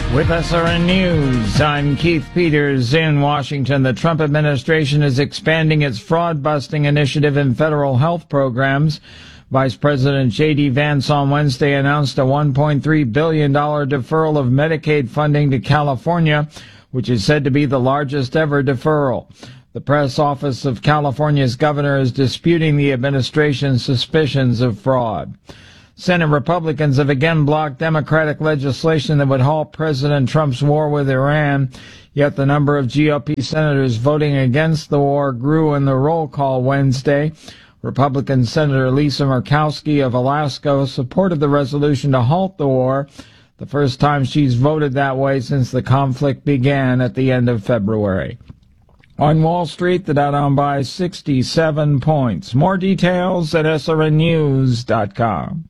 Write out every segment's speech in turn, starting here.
With SRN News, I'm Keith Peters in Washington. The Trump administration is expanding its fraud-busting initiative in federal health programs. Vice President J.D. Vance on Wednesday announced a $1.3 billion deferral of Medicaid funding to California, which is said to be the largest ever deferral. The press office of California's governor is disputing the administration's suspicions of fraud. Senate Republicans have again blocked Democratic legislation that would halt President Trump's war with Iran, yet the number of GOP senators voting against the war grew in the roll call Wednesday. Republican Senator Lisa Murkowski of Alaska supported the resolution to halt the war, the first time she's voted that way since the conflict began at the end of February. On Wall Street, the Dow down by 67 points. More details at srnnews.com.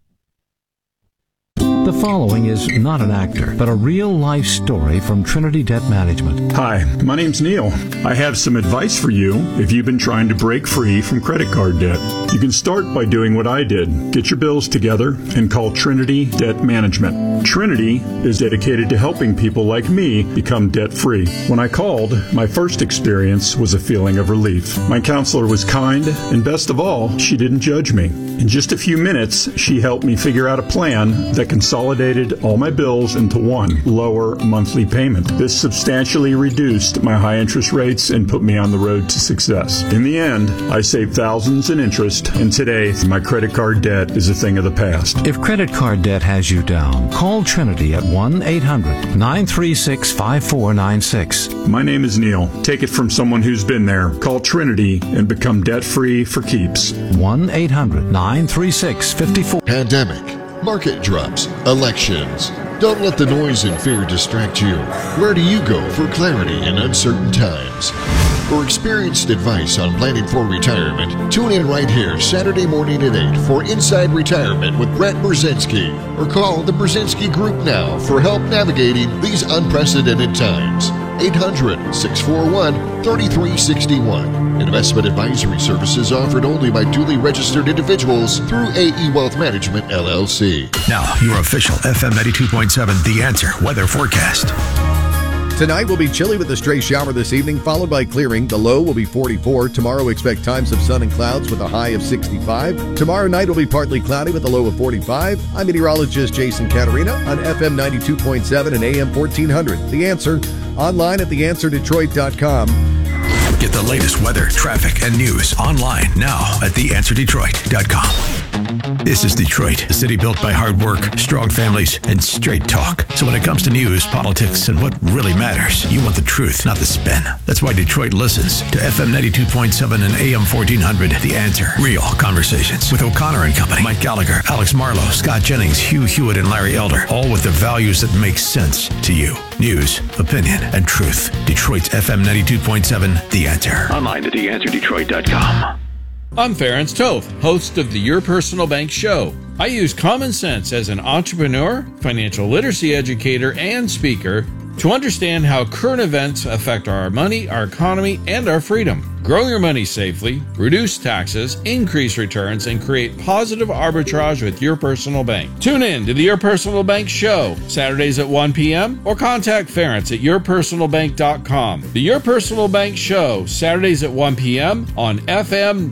The following is not an actor, but a real-life story from Trinity Debt Management. Hi, my name's Neil. I have some advice for you if you've been trying to break free from credit card debt. You can start by doing what I did. Get your bills together and call Trinity Debt Management. Trinity is dedicated to helping people like me become debt-free. When I called, my first experience was a feeling of relief. My counselor was kind, and best of all, she didn't judge me. In just a few minutes, she helped me figure out a plan that consolidated all my bills into one lower monthly payment. This substantially reduced my high interest rates and put me on the road to success. In the end, I saved thousands in interest, and today my credit card debt is a thing of the past. If credit card debt has you down, call Trinity at 1-800-936-5496. My name is Neil. Take it from someone who's been there. Call Trinity and become debt-free for keeps. 1-800-936-5496. Pandemic, market drops, elections. Don't let the noise and fear distract you. Where do you go for clarity in uncertain times? For experienced advice on planning for retirement, tune in right here Saturday morning at 8 for Inside Retirement with Brett Brzezinski, or call the Brzezinski Group now for help navigating these unprecedented times. 800-641-3361. Investment advisory services offered only by duly registered individuals through AE Wealth Management, LLC. Now, your official FM 92.7 The Answer weather forecast. Tonight will be chilly with a stray shower this evening, followed by clearing. The low will be 44. Tomorrow, expect times of sun and clouds with a high of 65. Tomorrow night will be partly cloudy with a low of 45. I'm meteorologist Jason Caterina on FM 92.7 and AM 1400. The Answer, online at theanswerdetroit.com. Get the latest weather, traffic, and news online now at theanswerdetroit.com. This is Detroit, a city built by hard work, strong families, and straight talk. So when it comes to news, politics, and what really matters, you want the truth, not the spin. That's why Detroit listens to FM 92.7 and AM 1400. The Answer. Real conversations with O'Connor and Company, Mike Gallagher, Alex Marlowe, Scott Jennings, Hugh Hewitt, and Larry Elder. All with the values that make sense to you. News, opinion, and truth. Detroit's FM 92.7, The Answer. Online at theanswerdetroit.com. I'm Ference Toth, host of the Your Personal Bank Show. I use common sense as an entrepreneur, financial literacy educator, and speaker to understand how current events affect our money, our economy, and our freedom. Grow your money safely, reduce taxes, increase returns, and create positive arbitrage with Your Personal Bank. Tune in to the Your Personal Bank Show, Saturdays at 1 p.m., or contact Ference at yourpersonalbank.com. The Your Personal Bank Show, Saturdays at 1 p.m. on FM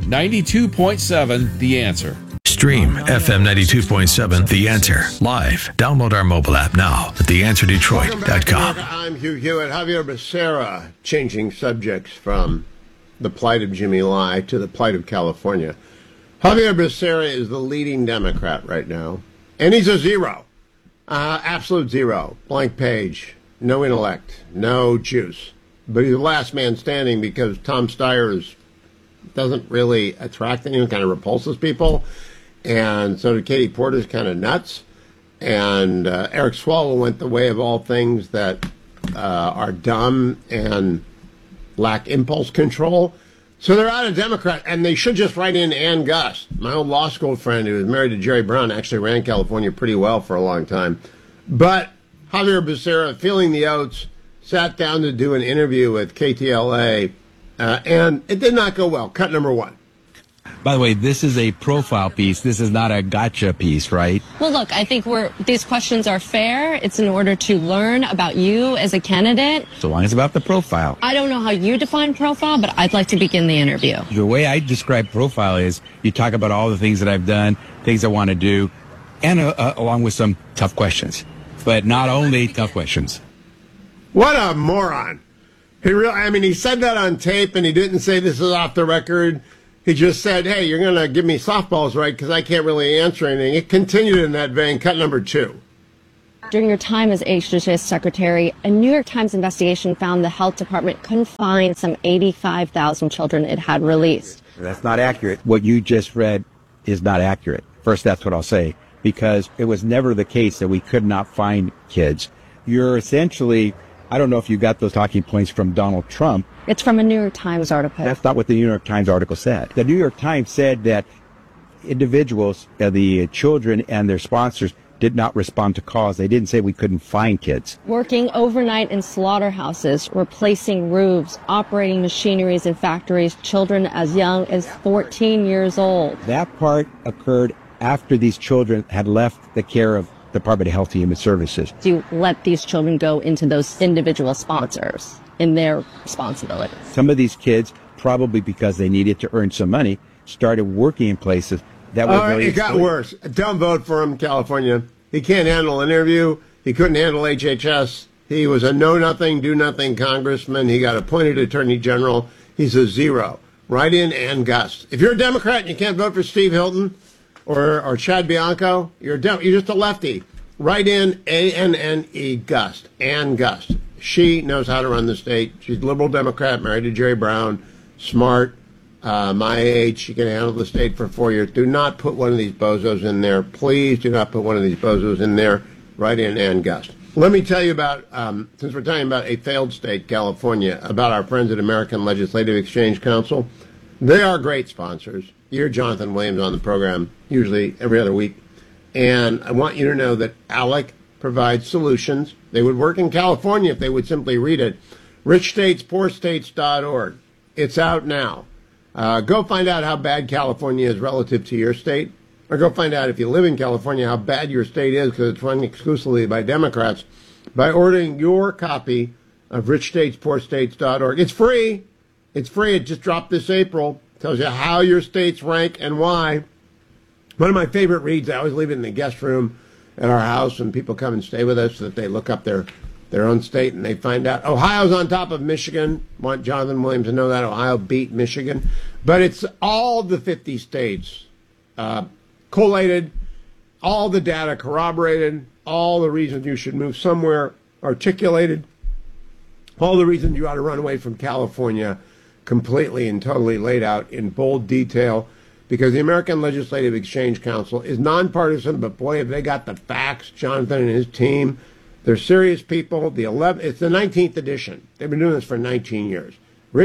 92.7, The Answer. Stream FM 92.7 The Answer live. Download our mobile app now at theanswerdetroit.com. I'm Hugh Hewitt. Javier Becerra, changing subjects from the plight of Jimmy Lai to the plight of California. Javier Becerra is the leading Democrat right now, and he's a zero. Absolute zero. Blank page. No intellect. No juice. But he's the last man standing because Tom Steyer doesn't really attract anyone, kind of repulses people. And so did Katie Porter's kind of nuts. And Eric Swalwell went the way of all things that are dumb and lack impulse control. So they're out of Democrat, and they should just write in Ann Gust. My old law school friend who was married to Jerry Brown actually ran California pretty well for a long time. But Javier Becerra, feeling the oats, sat down to do an interview with KTLA, and it did not go well. Cut number one. By the way, this is a profile piece. This is not a gotcha piece, right? Well, look, I think these questions are fair. It's in order to learn about you as a candidate. So long as it's about the profile. I don't know how you define profile, but I'd like to begin the interview. The way I describe profile is you talk about all the things that I've done, things I want to do, and along with some tough questions. But not only tough questions. What a moron. He said that on tape, and he didn't say this is off the record. He just said, hey, you're going to give me softballs, right, because I can't really answer anything. It continued in that vein. Cut number 2. During your time as HHS secretary, a New York Times investigation found the health department couldn't find some 85,000 children it had released. That's not accurate. What you just read is not accurate. First, that's what I'll say, because it was never the case that we could not find kids. You're essentially, I don't know if you got those talking points from Donald Trump. It's from a New York Times article. That's not what the New York Times article said. The New York Times said that individuals, the children and their sponsors, did not respond to calls. They didn't say we couldn't find kids. Working overnight in slaughterhouses, replacing roofs, operating machineries in factories, children as young as 14 years old. That part occurred after these children had left the care of the Department of Health and Human Services. Do you let these children go into those individual sponsors in their responsibility? Some of these kids, probably because they needed to earn some money, started working in places that were very It got worse. Don't vote for him, California. He can't handle an interview. He couldn't handle HHS. He was a know-nothing, do-nothing congressman. He got appointed attorney general. He's a 0. Write in Ann Gust. If you're a Democrat and you can't vote for Steve Hilton or Chad Bianco, you're just a lefty. Write in ANNE Gust. Ann Gust. She knows how to run the state. She's a liberal Democrat, married to Jerry Brown, smart, my age. She can handle the state for 4 years. Do not put one of these bozos in there. Please do not put one of these bozos in there. Write in Ann Gust. Let me tell you about, since we're talking about a failed state, California, about our friends at American Legislative Exchange Council. They are great sponsors. You hear Jonathan Williams on the program, usually every other week. And I want you to know that ALEC provides solutions. They would work in California if they would simply read it. richstatespoorstates.org. It's out now. Go find out how bad California is relative to your state. Or go find out if you live in California how bad your state is because it's run exclusively by Democrats by ordering your copy of richstatespoorstates.org. It's free. It's free. It just dropped this April. Tells you how your states rank and why. One of my favorite reads, I always leave it in the guest room at our house when people come and stay with us so that they look up their own state and they find out Ohio's on top of Michigan. Want Jonathan Williams to know that Ohio beat Michigan. But it's all the 50 states collated, all the data corroborated, all the reasons you should move somewhere articulated, all the reasons you ought to run away from California completely and totally laid out in bold detail. Because the American Legislative Exchange Council is nonpartisan, but boy, have they got the facts, Jonathan and his team. They're serious people. It's the 19th edition. They've been doing this for 19 years.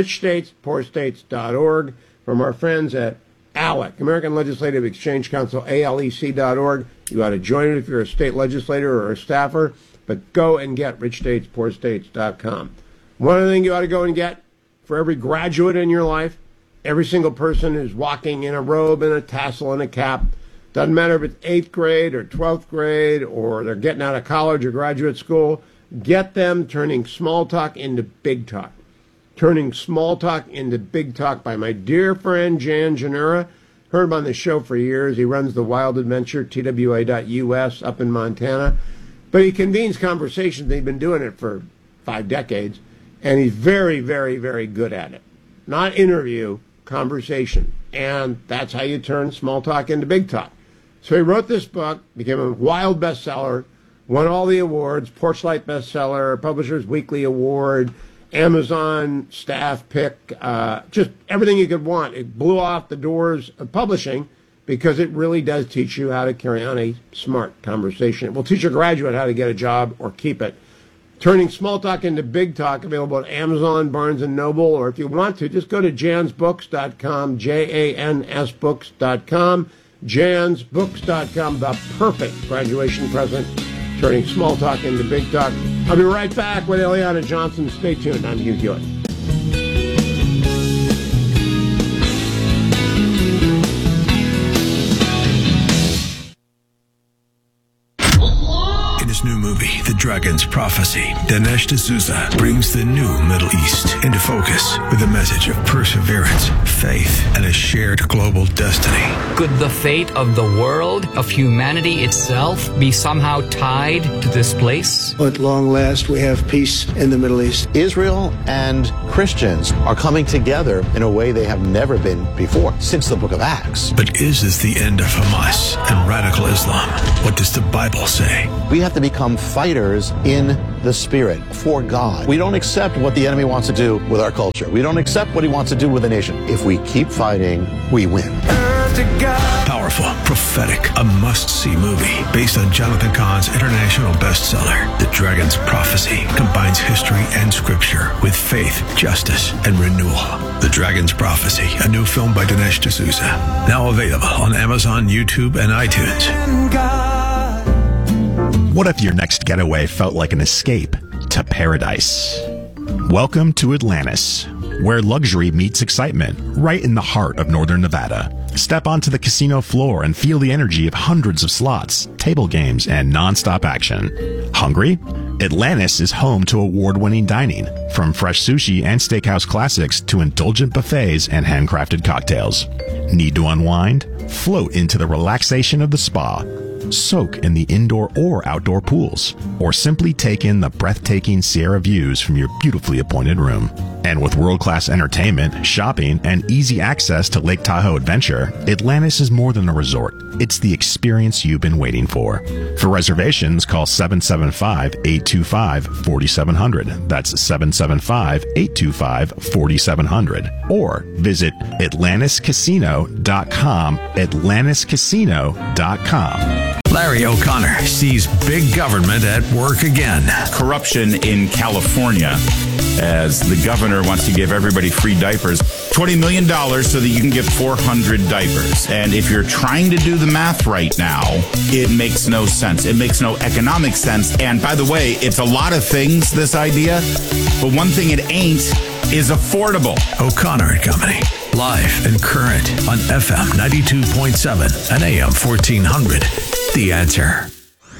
richstatespoorstates.org from our friends at ALEC, American Legislative Exchange Council, ALEC.org. You ought to join it if you're a state legislator or a staffer, but go and get richstatespoorstates.com. One other thing you ought to go and get for every graduate in your life, every single person who's walking in a robe and a tassel and a cap. Doesn't matter if it's 8th grade or 12th grade or they're getting out of college or graduate school. Get them turning small talk into big talk. Turning small talk into big talk by my dear friend Jan Janura. Heard him on the show for years. He runs the Wild Adventure, TWA.US, up in Montana. But he convenes conversations. They've been doing it for 5 decades. And he's very, very, very good at it. Not interview, conversation. And that's how you turn small talk into big talk. So he wrote this book, became a wild bestseller, won all the awards, Porchlight bestseller, Publishers Weekly Award, Amazon staff pick, just everything you could want. It blew off the doors of publishing because it really does teach you how to carry on a smart conversation. It will teach a graduate how to get a job or keep it. Turning small talk into big talk, available at Amazon, Barnes & Noble, or if you want to, just go to jansbooks.com, jansbooks.com, jansbooks.com, the perfect graduation present, turning small talk into big talk. I'll be right back with Eliana Johnson. Stay tuned. I'm Hugh Hewitt. his new movie, The Dragon's Prophecy, Dinesh D'Souza brings the new Middle East into focus with a message of perseverance, faith, and a shared global destiny. Could the fate of the world, of humanity itself, be somehow tied to this place? At long last, we have peace in the Middle East. Israel and Christians are coming together in a way they have never been before, since the book of Acts. But is this the end of Hamas and radical Islam? What does the Bible say? We have to become fighters in the Spirit for God. We don't accept what the enemy wants to do with our culture. We don't accept what he wants to do with the nation. If we keep fighting, we win. Powerful, prophetic, a must-see movie based on Jonathan Cahn's international bestseller, The Dragon's Prophecy, combines history and scripture with faith, justice, and renewal. The Dragon's Prophecy, a new film by Dinesh D'Souza, now available on Amazon, YouTube, and iTunes. What if your next getaway felt like an escape to paradise? Welcome to Atlantis, where luxury meets excitement, right in the heart of northern Nevada. Step onto the casino floor and feel the energy of hundreds of slots, table games, and non-stop action. Hungry? Atlantis is home to award-winning dining, from fresh sushi and steakhouse classics to indulgent buffets and handcrafted cocktails. Need to unwind? Float into the relaxation of the spa. Soak in the indoor or outdoor pools, or simply take in the breathtaking Sierra views from your beautifully appointed room. And with world-class entertainment, shopping, and easy access to Lake Tahoe Adventure, Atlantis is more than a resort. It's the experience you've been waiting for. For reservations, call 775-825-4700. That's 775-825-4700. Or visit AtlantisCasino.com, AtlantisCasino.com. Larry O'Connor sees big government at work again. Corruption in California, as the governor wants to give everybody free diapers. $20 million so that you can get 400 diapers. And if you're trying to do the math right now, it makes no sense. It makes no economic sense. And by the way, it's a lot of things, this idea, but one thing it ain't is affordable. O'Connor and Company, live and current on FM 92.7 and AM 1400. The Answer.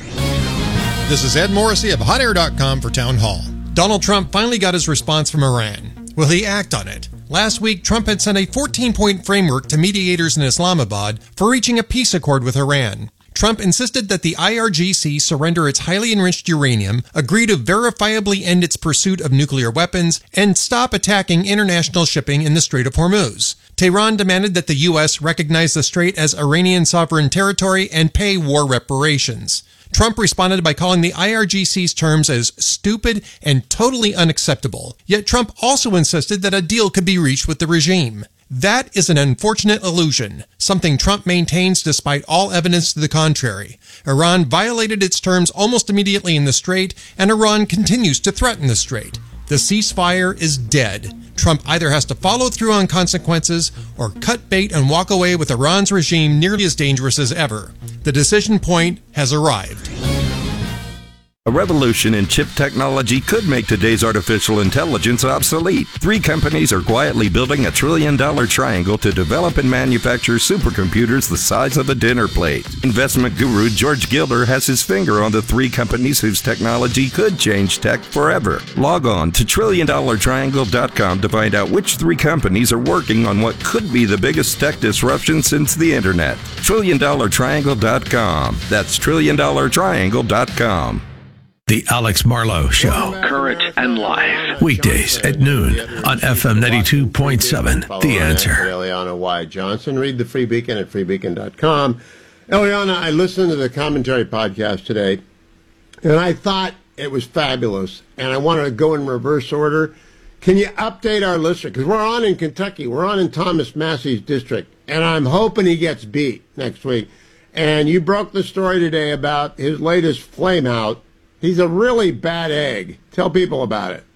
This is Ed Morrissey of HotAir.com for Town Hall. Donald Trump finally got his response from Iran. Will he act on it? Last week, Trump had sent a 14-point framework to mediators in Islamabad for reaching a peace accord with Iran. Trump insisted that the IRGC surrender its highly enriched uranium, agree to verifiably end its pursuit of nuclear weapons, and stop attacking international shipping in the Strait of Hormuz. Tehran demanded that the U.S. recognize the strait as Iranian sovereign territory and pay war reparations. Trump responded by calling the IRGC's terms as stupid and totally unacceptable. Yet Trump also insisted that a deal could be reached with the regime. That is an unfortunate illusion, something Trump maintains despite all evidence to the contrary. Iran violated its terms almost immediately in the strait, and Iran continues to threaten the strait. The ceasefire is dead. Trump either has to follow through on consequences or cut bait and walk away with Iran's regime nearly as dangerous as ever. The decision point has arrived. A revolution in chip technology could make today's artificial intelligence obsolete. 3 companies are quietly building a $1 trillion triangle to develop and manufacture supercomputers the size of a dinner plate. Investment guru George Gilder has his finger on the 3 companies whose technology could change tech forever. Log on to $1,000,000,triangle.com to find out which 3 companies are working on what could be the biggest tech disruption since the internet. $1,000,000,triangle.com. That's $1,000,000,triangle.com. The Alex Marlowe Show. Current and live. Weekdays at noon on FM 92.7. The Answer. Eliana Y. Johnson. Read the Free Beacon at freebeacon.com. Eliana, I listened to the commentary podcast today, and I thought it was fabulous, and I wanted to go in reverse order. Can you update our listener? Because we're on in Kentucky. We're on in Thomas Massey's district, and I'm hoping he gets beat next week. And you broke the story today about his latest flame out. He's a really bad egg. Tell people about it.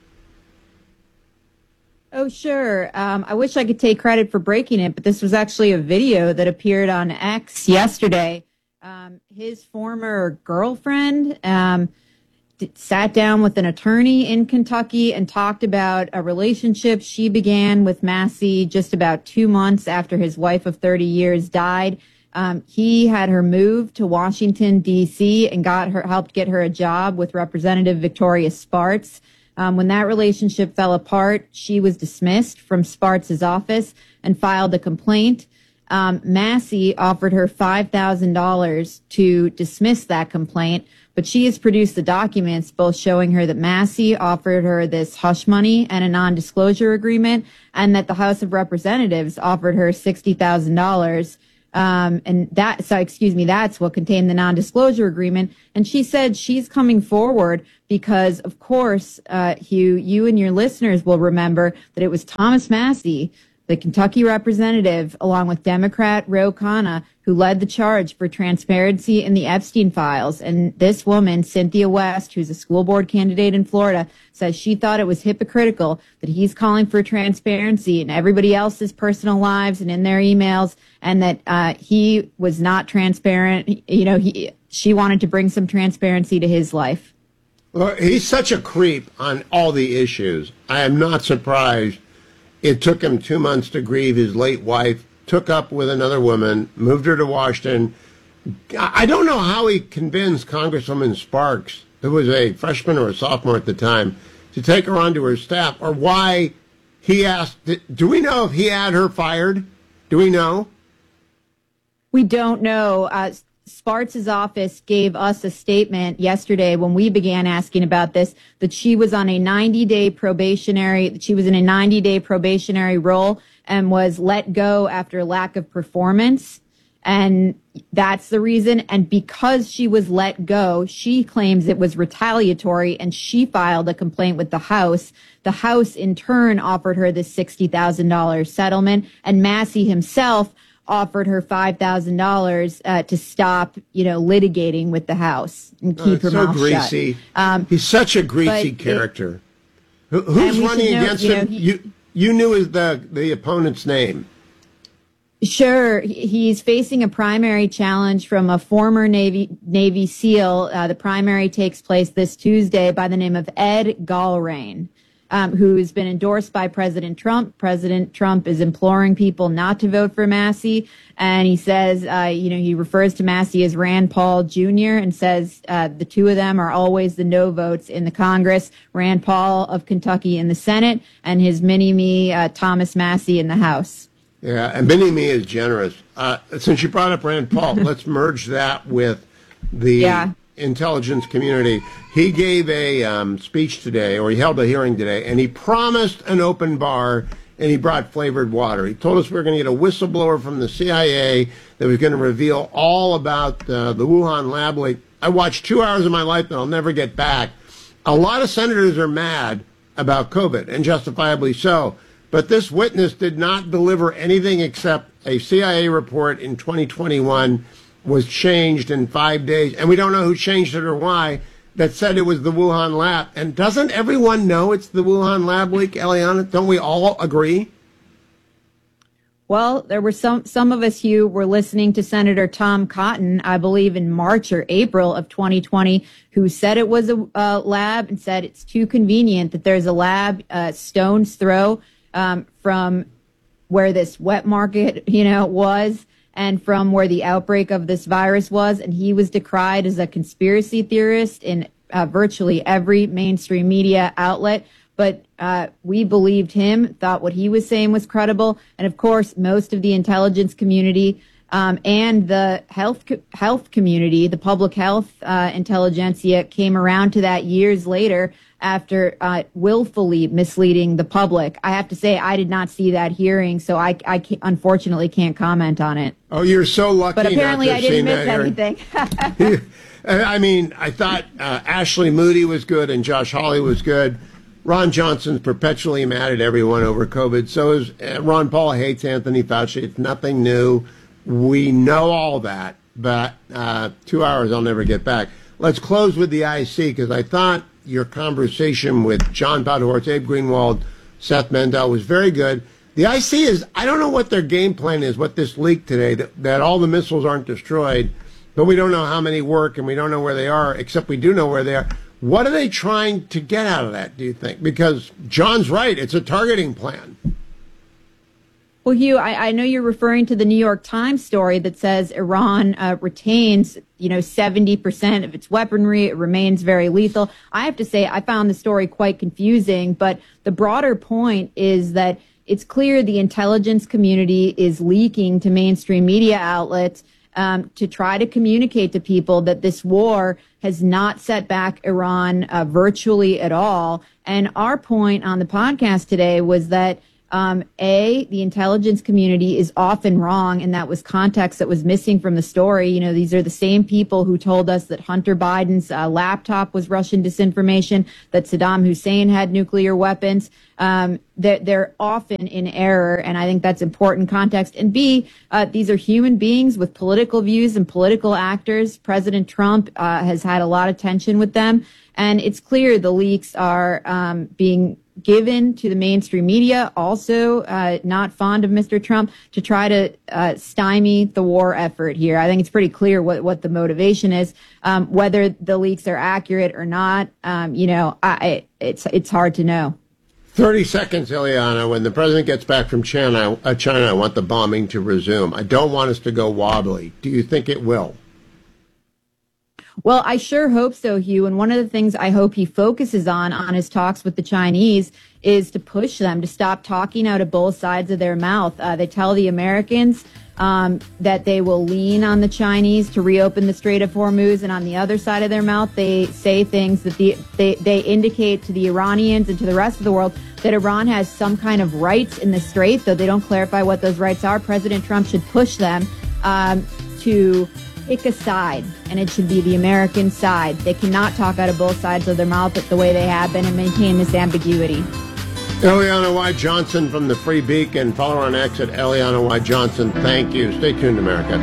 Oh, sure. I wish I could take credit for breaking it, but this was actually a video that appeared on X yesterday. His former girlfriend sat down with an attorney in Kentucky and talked about a relationship she began with Massey just about 2 months after his wife of 30 years died. He had her moved to Washington, D.C. and helped get her a job with Representative Victoria Spartz. When that relationship fell apart, she was dismissed from Spartz's office and filed a complaint. Massey offered her $5,000 to dismiss that complaint, but she has produced the documents both showing her that Massey offered her this hush money and a non-disclosure agreement, and that the House of Representatives offered her $60,000. That's what contained the non-disclosure agreement. And she said she's coming forward because, of course, Hugh, you and your listeners will remember that it was Thomas Massey, the Kentucky representative, along with Democrat Ro Khanna, who led the charge for transparency in the Epstein files. And this woman, Cynthia West, who's a school board candidate in Florida, says she thought it was hypocritical that he's calling for transparency in everybody else's personal lives and in their emails, and that he was not transparent. She wanted to bring some transparency to his life. Well, he's such a creep on all the issues. I am not surprised it took him 2 months to grieve his late wife, took up with another woman, moved her to Washington. I don't know how he convinced Congresswoman Sparks, who was a freshman or a sophomore at the time, to take her onto her staff, or why he asked. Do we know if he had her fired? Do we know? We don't know. Spartz's office gave us a statement yesterday when we began asking about this, that she was on a 90-day probationary role and was let go after lack of performance. And that's the reason. And because she was let go, she claims it was retaliatory, and she filed a complaint with the House. The House in turn offered her this $60,000 settlement, and Massey himself offered her $5,000 to stop, litigating with the House and keep her mouth greasy. Shut. He's such a greasy character. Who's running against him? You knew the opponent's name. Sure. He's facing a primary challenge from a former Navy SEAL. The primary takes place this Tuesday by the name of Ed Gallrein, who's been endorsed by President Trump. President Trump is imploring people not to vote for Massey. And he says, he refers to Massey as Rand Paul Jr. and says the two of them are always the no votes in the Congress. Rand Paul of Kentucky in the Senate, and his mini-me, Thomas Massey, in the House. Yeah, and mini-me is generous. Since you brought up Rand Paul, let's merge that with the intelligence community. He gave a speech today, or he held a hearing today, and he promised an open bar, and he brought flavored water. He told us we were going to get a whistleblower from the CIA that was going to reveal all about the Wuhan lab leak. I watched 2 hours of my life that I'll never get back. A lot of senators are mad about COVID, and justifiably so. But this witness did not deliver anything except a CIA report in 2021 was changed in 5 days. And we don't know who changed it or why, that said it was the Wuhan lab. And doesn't everyone know it's the Wuhan lab leak, Eliana? Don't we all agree? Well, there were some of us, Hugh, were listening to Senator Tom Cotton, I believe in March or April of 2020, who said it was a lab and said it's too convenient that there's a lab stone's throw from where this wet market, was, and from where the outbreak of this virus was. And he was decried as a conspiracy theorist in virtually every mainstream media outlet. But we believed him, thought what he was saying was credible. And of course, most of the intelligence community and the health community, the public health intelligentsia, came around to that years later after willfully misleading the public. I have to say, I did not see that hearing, so I unfortunately can't comment on it. Oh, you're so lucky. But apparently not to I have didn't seen miss that anything. I mean, I thought Ashley Moody was good and Josh Hawley was good. Ron Johnson's perpetually mad at everyone over COVID. So is Ron Paul hates Anthony Fauci. It's nothing new. We know all that. But 2 hours I'll never get back. Let's close with the IC, because I thought your conversation with John Podhoretz, Abe Greenwald, Seth Mandel was very good. The IC is, I don't know what their game plan is, what this leak today, that all the missiles aren't destroyed, but we don't know how many work and we don't know where they are, except we do know where they are. What are they trying to get out of that, do you think? Because John's right, it's a targeting plan. Well, Hugh, I know you're referring to the New York Times story that says Iran retains, 70% of its weaponry. It remains very lethal. I have to say, I found the story quite confusing, but the broader point is that it's clear the intelligence community is leaking to mainstream media outlets to try to communicate to people that this war has not set back Iran virtually at all. And our point on the podcast today was that the intelligence community is often wrong, and that was context that was missing from the story. These are the same people who told us that Hunter Biden's laptop was Russian disinformation, that Saddam Hussein had nuclear weapons. They're often in error, and I think that's important context. And B, these are human beings with political views and political actors. President Trump has had a lot of tension with them, and it's clear the leaks are being given to the mainstream media, also not fond of Mr. Trump, to try to stymie the war effort here. I think it's pretty clear what the motivation is. Whether the leaks are accurate or not, it's hard to know. 30 seconds, Ileana. When the president gets back from China, I want the bombing to resume. I don't want us to go wobbly. Do you think it will? Well, I sure hope so, Hugh. And one of the things I hope he focuses on his talks with the Chinese is to push them to stop talking out of both sides of their mouth. They tell the Americans that they will lean on the Chinese to reopen the Strait of Hormuz, and on the other side of their mouth, they say things that they indicate to the Iranians and to the rest of the world that Iran has some kind of rights in the Strait, though they don't clarify what those rights are. President Trump should push them to pick a side, and it should be the American side. They cannot talk out of both sides of their mouth the way they have been and maintain this ambiguity. Eliana Y. Johnson from the Free Beacon. Follow her on X at Eliana Y. Johnson. Thank you. Stay tuned, America.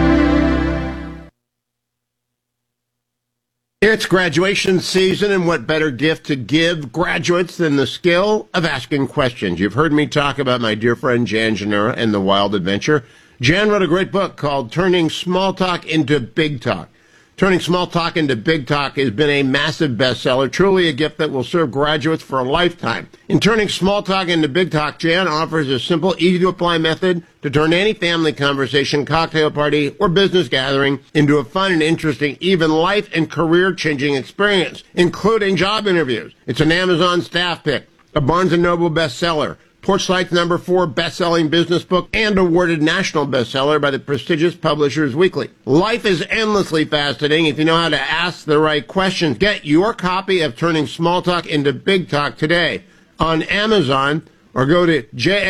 It's graduation season, and what better gift to give graduates than the skill of asking questions? You've heard me talk about my dear friend Jan Janura and the Wild Adventure. Jan wrote a great book called Turning Small Talk into Big Talk. Turning Small Talk into Big Talk has been a massive bestseller, truly a gift that will serve graduates for a lifetime. In Turning Small Talk into Big Talk, Jan offers a simple, easy-to-apply method to turn any family conversation, cocktail party, or business gathering into a fun and interesting, even life and career-changing experience, including job interviews. It's an Amazon staff pick, a Barnes & Noble bestseller, Porchlight's #4 best-selling business book, and awarded national bestseller by the prestigious Publishers Weekly. Life is endlessly fascinating if you know how to ask the right questions. Get your copy of Turning Small Talk into Big Talk today on Amazon, or go to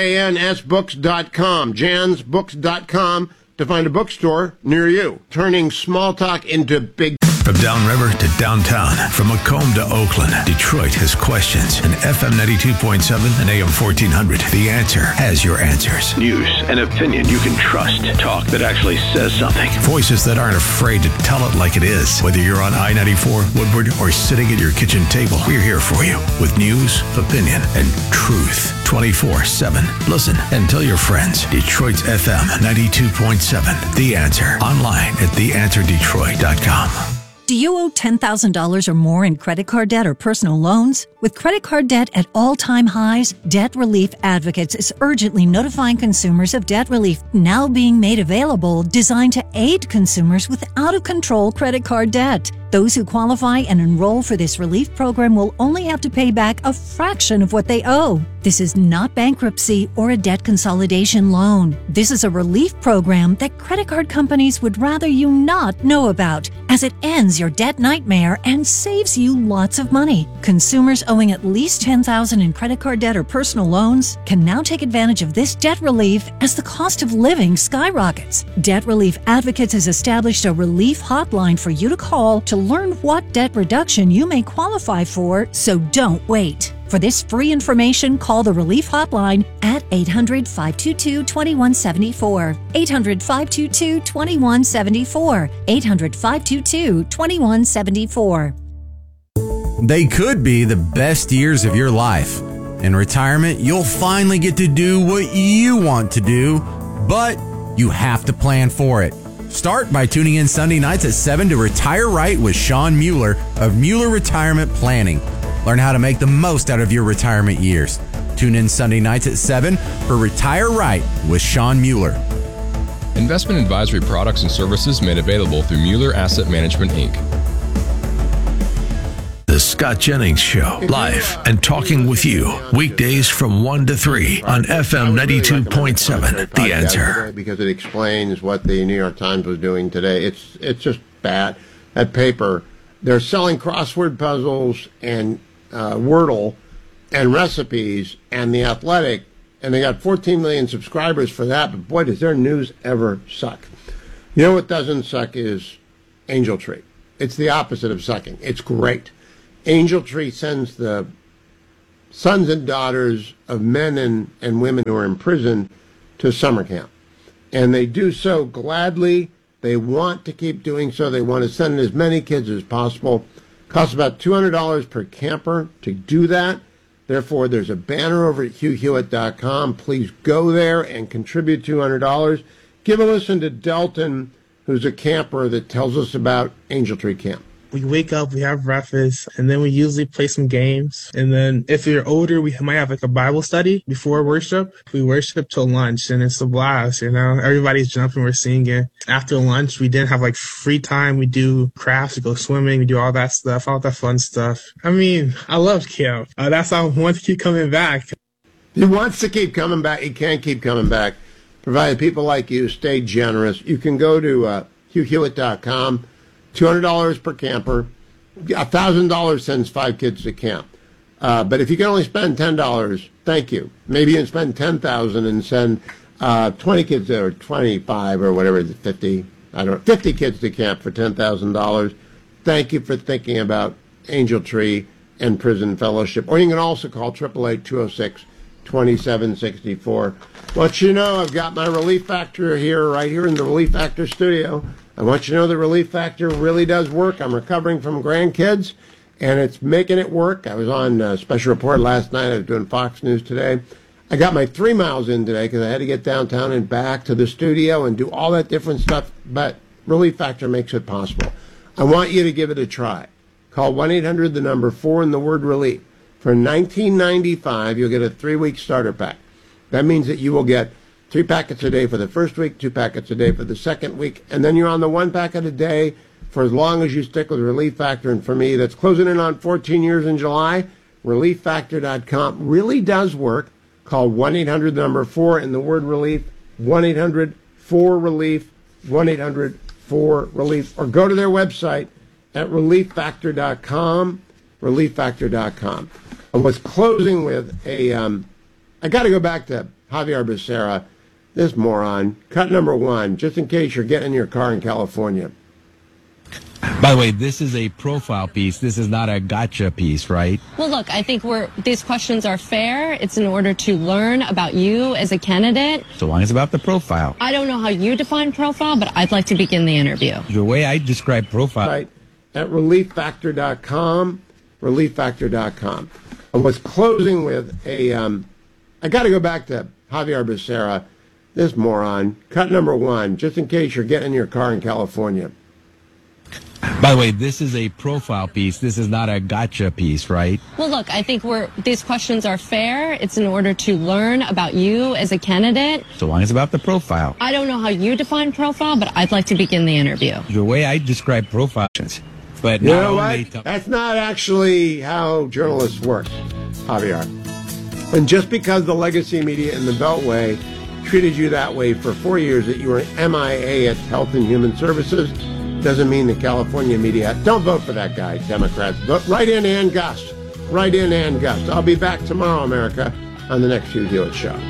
jansbooks.com, jansbooks.com, to find a bookstore near you. Turning Small Talk into Big Talk. From downriver to downtown, from Macomb to Oakland, Detroit has questions. And FM 92.7 and AM 1400, The Answer has your answers. News and opinion you can trust. Talk that actually says something. Voices that aren't afraid to tell it like it is. Whether you're on I-94, Woodward, or sitting at your kitchen table, we're here for you with news, opinion, and truth. 24/7. Listen and tell your friends. Detroit's FM 92.7, The Answer. Online at theanswerdetroit.com. Do you owe $10,000 or more in credit card debt or personal loans? With credit card debt at all-time highs, Debt Relief Advocates is urgently notifying consumers of debt relief now being made available, designed to aid consumers with out-of-control credit card debt. Those who qualify and enroll for this relief program will only have to pay back a fraction of what they owe. This is not bankruptcy or a debt consolidation loan. This is a relief program that credit card companies would rather you not know about, as it ends your debt nightmare and saves you lots of money. Consumers owing at least $10,000 in credit card debt or personal loans can now take advantage of this debt relief as the cost of living skyrockets. Debt Relief Advocates has established a relief hotline for you to call to learn what debt reduction you may qualify for, so don't wait. For this free information, call the Relief Hotline at 800-522-2174. 800-522-2174. 800-522-2174. They could be the best years of your life. In retirement, you'll finally get to do what you want to do, but you have to plan for it. Start by tuning in Sunday nights at 7 to Retire Right with Sean Mueller of Mueller Retirement Planning. Learn how to make the most out of your retirement years. Tune in Sunday nights at 7 for Retire Right with Sean Mueller. Investment advisory products and services made available through Mueller Asset Management, Inc. The Scott Jennings Show, live and talking with you, weekdays from 1 to 3 on FM 92.7, The Answer. Because it explains what the New York Times was doing today. It's just bad. That paper, they're selling crossword puzzles and Wordle and recipes and The Athletic, and they got 14 million subscribers for that, but boy, does their news ever suck. You know what doesn't suck is Angel Tree. It's the opposite of sucking. It's great. Angel Tree sends the sons and daughters of men and women who are in prison to summer camp. And they do so gladly. They want to keep doing so. They want to send as many kids as possible. Costs about $200 per camper to do that. Therefore, there's a banner over at HughHewitt.com. Please go there and contribute $200. Give a listen to Delton, who's a camper, that tells us about Angel Tree Camp. We wake up, we have breakfast, and then we usually play some games. And then if you're older, we might have like a Bible study before worship. We worship till lunch, and it's a blast, you know. Everybody's jumping, we're singing. After lunch, we didn't have like free time. We do crafts, we go swimming, we do all that stuff, all that fun stuff. I mean, I love camp. That's why I want to keep coming back. He wants to keep coming back. He can't keep coming back, provided people like you stay generous. You can go to HughHewitt.com. $200 per camper. $1,000 sends 5 kids to camp. But if you can only spend $10, thank you. Maybe you can spend $10,000 and send 20 kids there, or 25 or whatever, 50. 50 kids to camp for $10,000. Thank you for thinking about Angel Tree and Prison Fellowship. Or you can also call 888-206-2764. Want you to know I've got my Relief Factor here, right here in the Relief Factor studio. I want you to know the Relief Factor really does work. I'm recovering from grandkids, and it's making it work. I was on a special report last night. I was doing Fox News today. I got my 3 miles in today because I had to get downtown and back to the studio and do all that different stuff, but Relief Factor makes it possible. I want you to give it a try. Call 1-800, the number 4, and the word relief. For $19.95, you'll get a 3-week starter pack. That means that you will get 3 packets a day for the first week, 2 packets a day for the second week, and then you're on the 1 packet a day for as long as you stick with Relief Factor. And for me, that's closing in on 14 years in July. ReliefFactor.com really does work. Call 1-800, the number 4, and the word relief, 1-800-4-RELIEF, 1-800-4-RELIEF, or go to their website at ReliefFactor.com, ReliefFactor.com. I was closing with I got to go back to Javier Becerra, this moron. Cut number 1, just in case you're getting in your car in California. By the way, this is a profile piece. This is not a gotcha piece, right? Well, look, I think these questions are fair. It's in order to learn about you as a candidate. So long as it's about the profile. I don't know how you define profile, but I'd like to begin the interview. The way I describe profile. Right, at ReliefFactor.com, ReliefFactor.com. I was closing with I got to go back to Javier Becerra, this moron. Cut number 1, just in case you're getting in your car in California. By the way, this is a profile piece. This is not a gotcha piece, right? Well, look, I think these questions are fair. It's in order to learn about you as a candidate. So long as it's about the profile. I don't know how you define profile, but I'd like to begin the interview. The way I describe profiles. But you know what? That's not actually how journalists work, Javier. And just because the legacy media in the Beltway treated you that way for 4 years, that you were MIA at Health and Human Services, doesn't mean the California media. Don't vote for that guy, Democrats. Vote right in Ann Gust. Right in Ann Gust. I'll be back tomorrow, America, on the next Hugh Hewitt Show.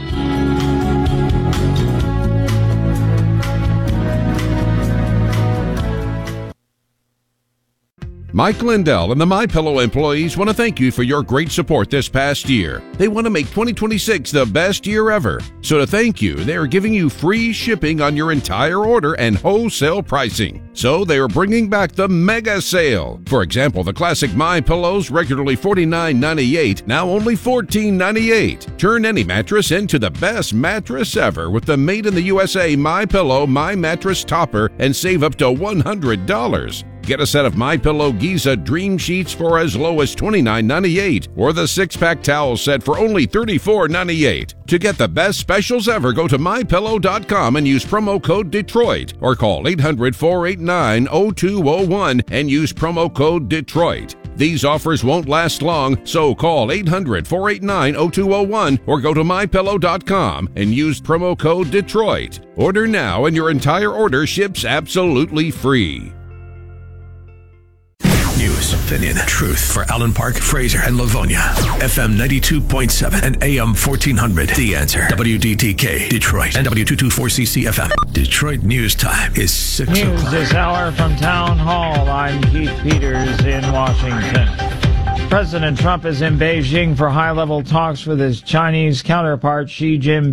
Mike Lindell and the MyPillow employees want to thank you for your great support this past year. They want to make 2026 the best year ever. So to thank you, they are giving you free shipping on your entire order and wholesale pricing. So they are bringing back the mega sale. For example, the classic MyPillows, regularly $49.98, now only $14.98. Turn any mattress into the best mattress ever with the made in the USA MyPillow My Mattress Topper and save up to $100. Get a set of MyPillow Giza Dream Sheets for as low as $29.98 or the 6-pack towel set for only $34.98. To get the best specials ever, go to MyPillow.com and use promo code Detroit or call 800-489-0201 and use promo code Detroit. These offers won't last long, so call 800-489-0201 or go to MyPillow.com and use promo code Detroit. Order now and your entire order ships absolutely free. News, opinion, truth for Allen Park, Fraser, and Livonia. FM 92.7 and AM 1400. The Answer. WDTK, Detroit. And W224CC FM. Detroit News Time is 6 News o'clock. this hour from Town Hall. I'm Keith Peters in Washington. President Trump is in Beijing for high-level talks with his Chinese counterpart Xi Jinping.